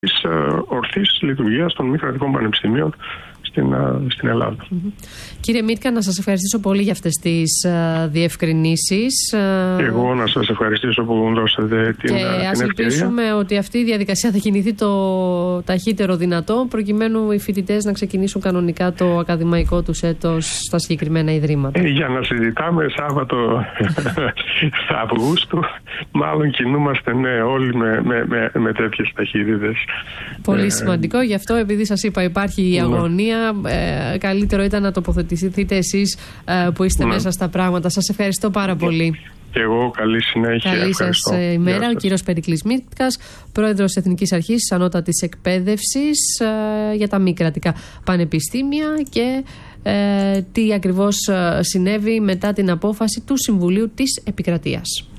της ορθής λειτουργίας των μη κρατικών πανεπιστημίων στην Ελλάδα. Κύριε Μίτκα, να σας ευχαριστήσω πολύ για αυτές τις διευκρινήσεις. Εγώ να σας ευχαριστήσω που μου δώσατε την ευκαιρία. Και ας ελπίσουμε ότι αυτή η διαδικασία θα κινηθεί το ταχύτερο δυνατό, προκειμένου οι φοιτητές να ξεκινήσουν κανονικά το ακαδημαϊκό τους έτος στα συγκεκριμένα ιδρύματα. Για να συζητάμε Σάββατο Αυγούστου, μάλλον κινούμαστε όλοι με τέτοιες ταχύτητες. Πολύ σημαντικό, γι' αυτό επειδή σας είπα υπάρχει η αγωνία, καλύτερο ήταν να τοποθετηθείτε εσείς που είστε μέσα στα πράγματα. Σας ευχαριστώ πάρα πολύ. Και εγώ καλή συνέχεια. Καλή σας ημέρα. Ο κύριος Περικλής Μίτκας, πρόεδρος Εθνικής Αρχής Ανώτατης Εκπαίδευσης για τα μη κρατικά πανεπιστήμια, και τι ακριβώς συνέβη μετά την απόφαση του Συμβουλίου της Επικρατείας.